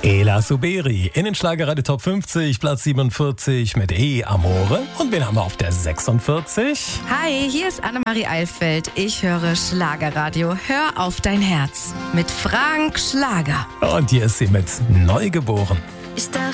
Ela Suberi in den Schlagerradio Top 50, Platz 47 mit Amore. Und wen haben wir auf der 46? Hi, hier ist Annemarie Eilfeld. Ich höre Schlagerradio. Hör auf dein Herz mit Frank Schlager. Und hier ist sie mit Neugeboren. Ich dachte,